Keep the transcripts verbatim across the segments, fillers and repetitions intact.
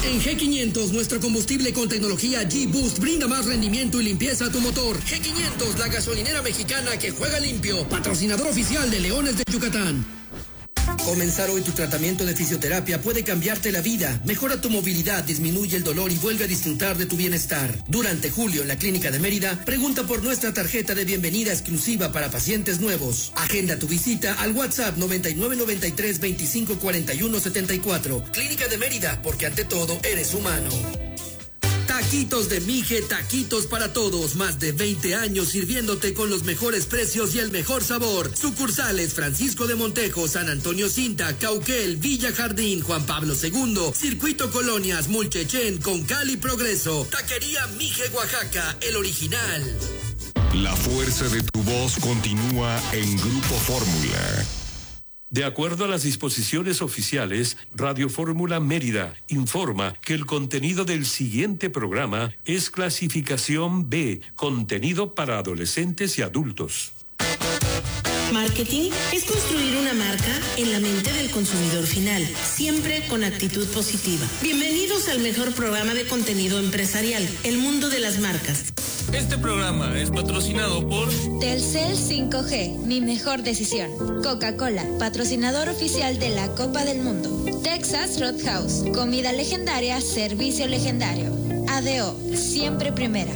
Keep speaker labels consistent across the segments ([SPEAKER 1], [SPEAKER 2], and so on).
[SPEAKER 1] En G quinientos, nuestro combustible con tecnología G-Boost brinda más rendimiento y limpieza a tu motor. G quinientos, la gasolinera mexicana que juega limpio. Patrocinador oficial de Leones de Yucatán. Comenzar hoy tu tratamiento de fisioterapia puede cambiarte la vida, mejora tu movilidad, disminuye el dolor y vuelve a disfrutar de tu bienestar. Durante julio en la Clínica de Mérida, pregunta por nuestra tarjeta de bienvenida exclusiva para pacientes nuevos. Agenda tu visita al WhatsApp noventa y nueve noventa y tres veinticinco cuarenta y uno setenta y cuatro. Clínica de Mérida, porque ante todo eres humano. Taquitos de Mije, taquitos para todos. Más de veinte años sirviéndote con los mejores precios y el mejor sabor. Sucursales Francisco de Montejo, San Antonio Cinta, Cauquel, Villa Jardín, Juan Pablo segundo, Circuito Colonias, Mulchechén, Concal y Progreso. Taquería Mije, Oaxaca, el original.
[SPEAKER 2] La fuerza de tu voz continúa en Grupo Fórmula.
[SPEAKER 3] De acuerdo a las disposiciones oficiales, Radio Fórmula Mérida informa que el contenido del siguiente programa es clasificación B, contenido para adolescentes y adultos.
[SPEAKER 4] Marketing es construir una marca en la mente del consumidor final, siempre con actitud positiva. Bienvenidos al mejor programa de contenido empresarial, El Mundo de las Marcas.
[SPEAKER 5] Este programa es patrocinado por
[SPEAKER 6] Telcel cinco G, mi mejor decisión. Coca-Cola, patrocinador oficial de la Copa del Mundo. Texas Roadhouse, comida legendaria, servicio legendario. A D O, siempre primera.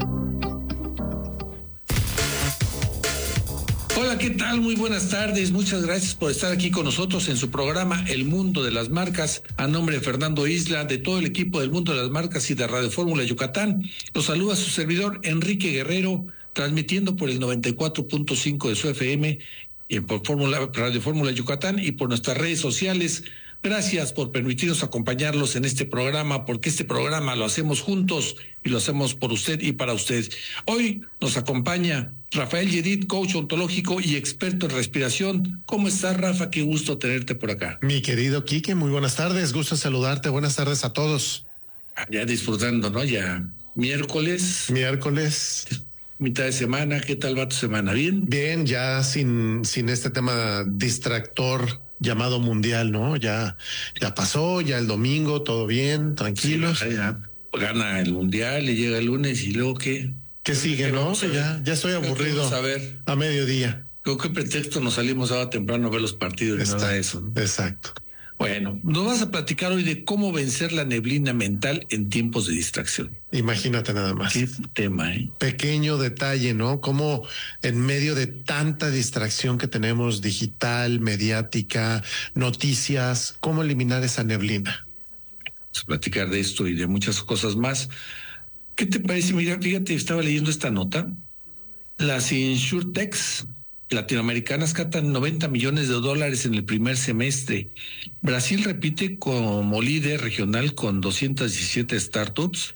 [SPEAKER 7] Hola, ¿qué tal? Muy buenas tardes. Muchas gracias por estar aquí con nosotros en su programa El Mundo de las Marcas. A nombre de Fernando Isla, de todo el equipo del Mundo de las Marcas y de Radio Fórmula Yucatán, los saluda su servidor Enrique Guerrero, transmitiendo por el noventa y cuatro punto cinco de su F M, y por Fórmula, Radio Fórmula Yucatán y por nuestras redes sociales. Gracias por permitirnos acompañarlos en este programa, porque este programa lo hacemos juntos y lo hacemos por usted y para usted. Hoy nos acompaña Rafael Yedid, coach ontológico y experto en respiración. ¿Cómo estás, Rafa? Qué gusto tenerte por acá.
[SPEAKER 8] Mi querido Quique, muy buenas tardes. Gusto saludarte. Buenas tardes a todos.
[SPEAKER 7] Ya disfrutando, ¿no? Ya miércoles.
[SPEAKER 8] Miércoles.
[SPEAKER 7] Mitad de semana. ¿Qué tal va tu semana? ¿Bien?
[SPEAKER 8] Bien, ya sin, sin este tema distractor llamado mundial, ¿no? Ya, ya pasó, ya el domingo, todo bien, tranquilos.
[SPEAKER 7] Sí, ya gana el mundial y llega el lunes y luego qué.
[SPEAKER 8] ¿Qué sigue, no? Ya, ya estoy aburrido.
[SPEAKER 7] A ver.
[SPEAKER 8] A mediodía.
[SPEAKER 7] ¿Con qué pretexto nos salimos ahora temprano a ver los partidos?
[SPEAKER 8] Está,
[SPEAKER 7] nada de eso, ¿no?
[SPEAKER 8] Exacto.
[SPEAKER 7] Bueno, nos vas a platicar hoy de cómo vencer la neblina mental en tiempos de distracción.
[SPEAKER 8] Imagínate nada más.
[SPEAKER 7] Qué tema, ¿eh?
[SPEAKER 8] Pequeño detalle, ¿no? Cómo en medio de tanta distracción que tenemos digital, mediática, noticias, cómo eliminar esa neblina.
[SPEAKER 7] Vamos a platicar de esto y de muchas cosas más. ¿Qué te parece? Mira, fíjate, estaba leyendo esta nota. Las insurtechs latinoamericanas captan noventa millones de dólares en el primer semestre. Brasil repite como líder regional con doscientas diecisiete startups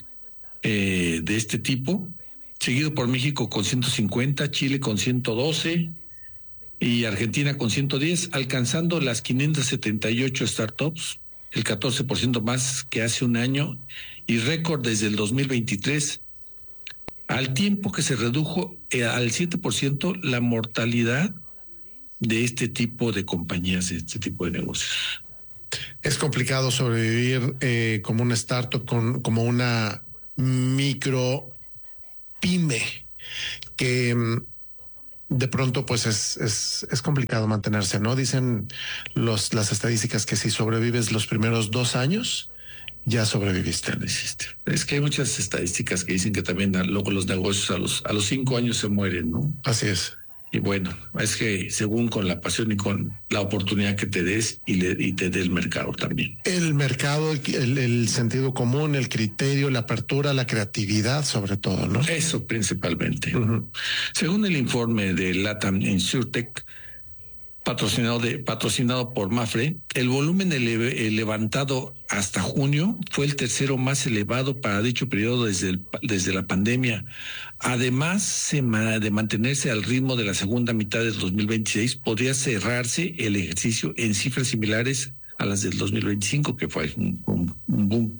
[SPEAKER 7] eh, de este tipo, seguido por México con ciento cincuenta, Chile con ciento doce y Argentina con ciento diez, alcanzando las quinientas setenta y ocho startups, el catorce por ciento más que hace un año y récord desde el dos mil veintitrés. Al tiempo que se redujo eh, al siete por ciento la mortalidad de este tipo de compañías, de este tipo de negocios.
[SPEAKER 8] Es complicado sobrevivir eh, como una startup, con, como una micro pyme, que de pronto pues es, es, es complicado mantenerse, ¿no? Dicen los, las estadísticas que si sobrevives los primeros dos años, ya sobreviviste.
[SPEAKER 7] Es que hay muchas estadísticas que dicen que también luego los negocios a los a los cinco años se mueren, ¿no?
[SPEAKER 8] Así es.
[SPEAKER 7] Y bueno, es que según con la pasión y con la oportunidad que te des y, le, y te dé el mercado también.
[SPEAKER 8] El mercado, el, el sentido común, el criterio, la apertura, la creatividad sobre todo, ¿no?
[SPEAKER 7] Eso principalmente.
[SPEAKER 8] Uh-huh.
[SPEAKER 7] Según el informe de LATAM Insurtech, patrocinado de patrocinado por Mafre, el volumen ele- levantado hasta junio fue el tercero más elevado para dicho periodo desde el, desde la pandemia. Además se ma- de mantenerse al ritmo de la segunda mitad del dos mil veintiséis, podría cerrarse el ejercicio en cifras similares a las del dos mil veinticinco, que fue un, un, un boom.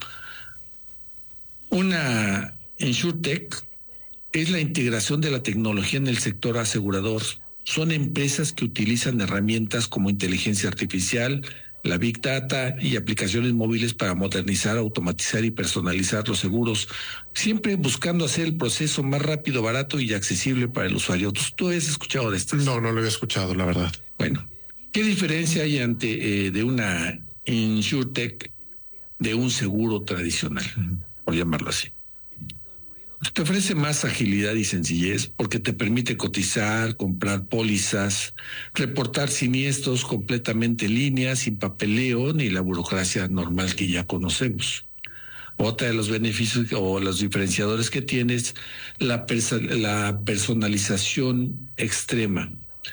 [SPEAKER 7] Una Insurtech es la integración de la tecnología en el sector asegurador. Son empresas que utilizan herramientas como inteligencia artificial, la Big Data y aplicaciones móviles para modernizar, automatizar y personalizar los seguros, siempre buscando hacer el proceso más rápido, barato y accesible para el usuario. ¿Tú, tú has escuchado de esto?
[SPEAKER 8] No, no lo había escuchado, la verdad.
[SPEAKER 7] Bueno, ¿qué diferencia hay ante eh, de una InsurTech de un seguro tradicional, uh-huh. por llamarlo así? Te ofrece más agilidad y sencillez porque te permite cotizar, comprar pólizas, reportar siniestros completamente en línea, sin papeleo ni la burocracia normal que ya conocemos. Otra de los beneficios o los diferenciadores que tienes, la, perso- la personalización extrema.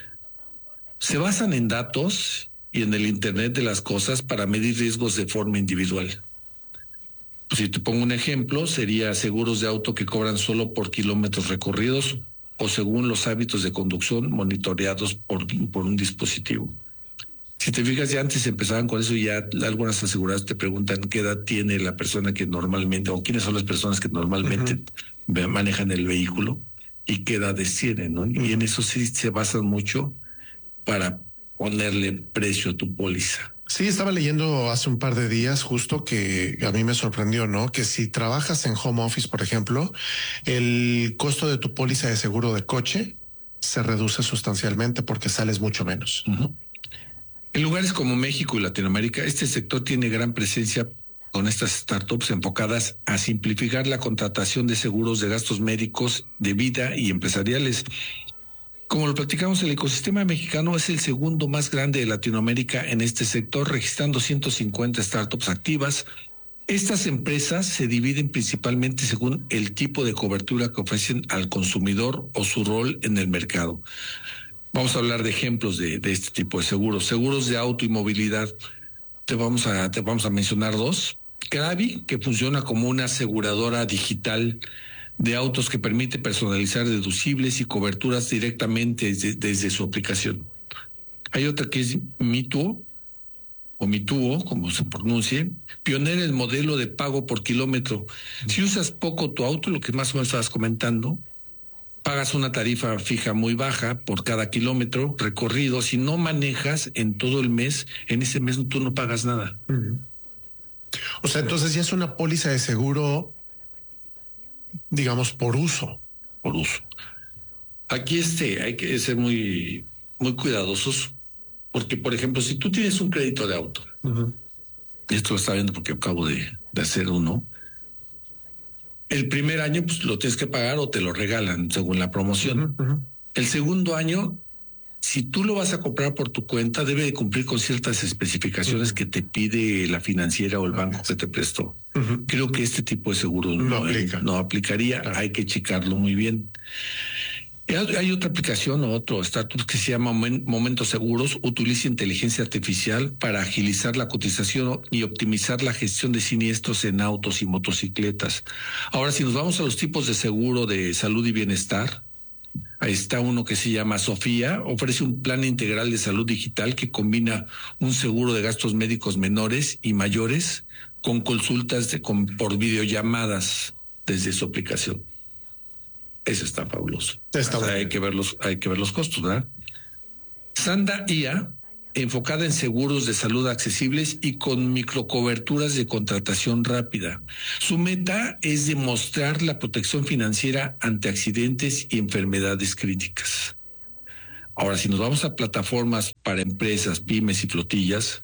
[SPEAKER 7] Se basan en datos y en el Internet de las cosas para medir riesgos de forma individual. Si te pongo un ejemplo, sería seguros de auto que cobran solo por kilómetros recorridos o según los hábitos de conducción monitoreados por, por un dispositivo. Si te fijas, ya antes empezaban con eso y ya algunas aseguradoras te preguntan qué edad tiene la persona que normalmente, o quiénes son las personas que normalmente uh-huh. manejan el vehículo y qué edades tienen, ¿no? Uh-huh. Y en eso sí se basan mucho para ponerle precio a tu póliza.
[SPEAKER 8] Sí, estaba leyendo hace un par de días justo que a mí me sorprendió, ¿no? Que si trabajas en home office, por ejemplo, el costo de tu póliza de seguro de coche se reduce sustancialmente porque sales mucho menos.
[SPEAKER 7] Uh-huh. En lugares como México y Latinoamérica, este sector tiene gran presencia con estas startups enfocadas a simplificar la contratación de seguros de gastos médicos, de vida y empresariales. Como lo platicamos, el ecosistema mexicano es el segundo más grande de Latinoamérica en este sector, registrando ciento cincuenta startups activas. Estas empresas se dividen principalmente según el tipo de cobertura que ofrecen al consumidor o su rol en el mercado. Vamos a hablar de ejemplos de, de este tipo de seguros. Seguros de auto y movilidad. Te vamos a, te vamos a mencionar dos. Krabi, que funciona como una aseguradora digital de autos que permite personalizar deducibles y coberturas directamente desde, desde su aplicación. Hay otra que es Mituo, o Mituo, como se pronuncie, pionera en modelo de pago por kilómetro. Si usas poco tu auto, lo que más o menos estabas comentando, pagas una tarifa fija muy baja por cada kilómetro recorrido. Si no manejas en todo el mes, en ese mes tú no pagas nada.
[SPEAKER 8] Uh-huh. O sea, entonces ya es una póliza de seguro, digamos, por uso.
[SPEAKER 7] Por uso. Aquí este, hay que ser muy, muy cuidadosos, porque, por ejemplo, si tú tienes un crédito de auto, uh-huh. y esto lo está viendo porque acabo de, de hacer uno, el primer año pues lo tienes que pagar o te lo regalan según la promoción. Uh-huh, uh-huh. El segundo año, si tú lo vas a comprar por tu cuenta, debe de cumplir con ciertas especificaciones uh-huh. que te pide la financiera o el banco uh-huh. que te prestó. Uh-huh. Creo que este tipo de seguro no, no, aplica. eh, no aplicaría, uh-huh. hay que checarlo muy bien. Hay otra aplicación o otro startup que se llama Momentos Seguros. Utiliza inteligencia artificial para agilizar la cotización y optimizar la gestión de siniestros en autos y motocicletas. Ahora, si nos vamos a los tipos de seguro de salud y bienestar, ahí está uno que se llama Sofía. Ofrece un plan integral de salud digital que combina un seguro de gastos médicos menores y mayores con consultas de, con, por videollamadas desde su aplicación. Eso está fabuloso. Está o sea, hay que ver los, hay que ver los costos, ¿verdad? Sanda I A, enfocada en seguros de salud accesibles y con microcoberturas de contratación rápida. Su meta es demostrar la protección financiera ante accidentes y enfermedades críticas. Ahora, si nos vamos a plataformas para empresas, pymes y flotillas,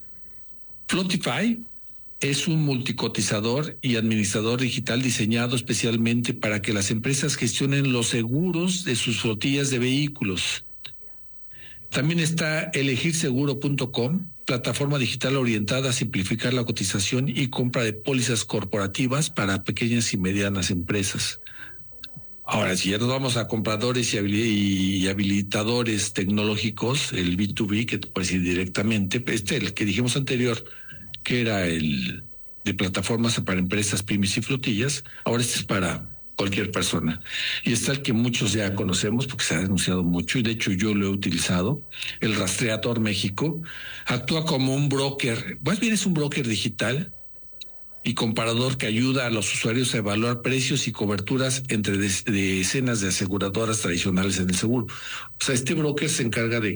[SPEAKER 7] Flotify es un multicotizador y administrador digital diseñado especialmente para que las empresas gestionen los seguros de sus flotillas de vehículos. También está elegir seguro punto com, plataforma digital orientada a simplificar la cotización y compra de pólizas corporativas para pequeñas y medianas empresas. Ahora, si ya nos vamos a compradores y habilitadores tecnológicos, el B dos B, que te puede decir directamente, este, el que dijimos anterior, que era el de plataformas para empresas, pymes y flotillas, ahora este es para cualquier persona. Y está el que muchos ya conocemos porque se ha denunciado mucho, y de hecho yo lo he utilizado, el Rastreator México. Actúa como un broker, más bien es un broker digital y comparador que ayuda a los usuarios a evaluar precios y coberturas entre de, decenas de aseguradoras tradicionales en el seguro. O sea, este broker se encarga de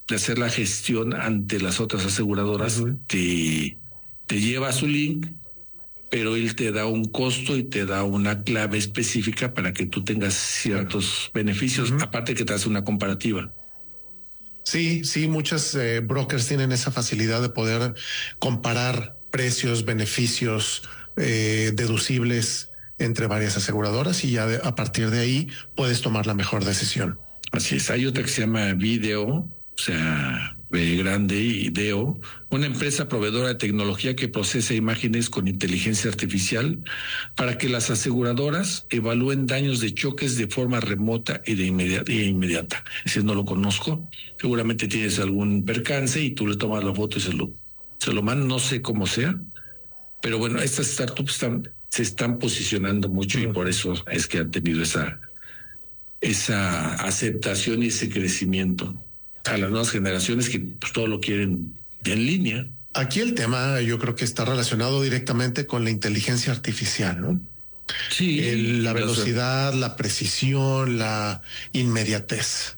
[SPEAKER 7] de hacer la gestión ante las otras aseguradoras, uh-huh. te, te lleva a su link, pero él te da un costo y te da una clave específica para que tú tengas ciertos beneficios, uh-huh. aparte que te hace una comparativa.
[SPEAKER 8] Sí, sí, muchos eh, brokers tienen esa facilidad de poder comparar precios, beneficios, eh, deducibles entre varias aseguradoras y ya de, a partir de ahí puedes tomar la mejor decisión.
[SPEAKER 7] Así es. Hay otra que se llama Video, o sea, B grande y Deo, una empresa proveedora de tecnología que procesa imágenes con inteligencia artificial para que las aseguradoras evalúen daños de choques de forma remota y de inmediata. Y inmediata. Ese no lo conozco. Seguramente tienes algún percance y tú le tomas la foto y se lo, se lo mandas, no sé cómo sea. Pero bueno, estas startups están, se están posicionando mucho y por eso es que han tenido esa, esa aceptación y ese crecimiento a las nuevas generaciones que pues, todo lo quieren en línea.
[SPEAKER 8] Aquí el tema yo creo que está relacionado directamente con la inteligencia artificial, ¿no?
[SPEAKER 7] Sí.
[SPEAKER 8] El, la velocidad, la precisión, la inmediatez.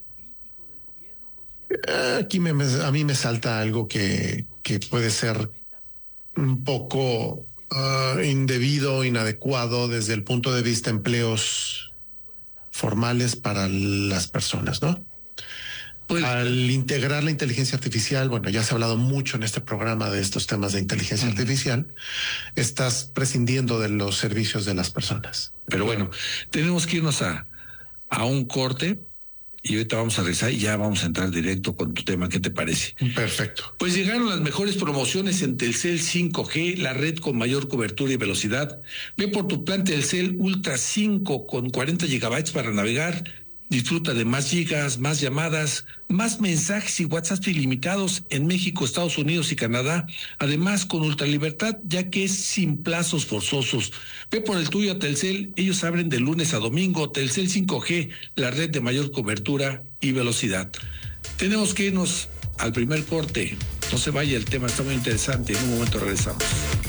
[SPEAKER 8] Aquí me, a mí me salta algo que, que puede ser un poco uh, indebido, inadecuado desde el punto de vista de empleos formales para las personas, ¿no? Pues, al integrar la inteligencia artificial, bueno, ya se ha hablado mucho en este programa de estos temas de inteligencia uh-huh. artificial, estás prescindiendo de los servicios de las personas.
[SPEAKER 7] Pero bueno, tenemos que irnos a, a un corte y ahorita vamos a regresar y ya vamos a entrar directo con tu tema. ¿Qué te parece?
[SPEAKER 8] Perfecto.
[SPEAKER 7] Pues llegaron las mejores promociones en Telcel cinco G, la red con mayor cobertura y velocidad. Ve por tu plan Telcel Ultra cinco con cuarenta gigabytes para navegar. Disfruta de más gigas, más llamadas, más mensajes y WhatsApp ilimitados en México, Estados Unidos y Canadá. Además, con ultralibertad, ya que es sin plazos forzosos. Ve por el tuyo a Telcel. Ellos abren de lunes a domingo. Telcel cinco G, la red de mayor cobertura y velocidad. Tenemos que irnos al primer corte. No se vaya, el tema está muy interesante. En un momento regresamos.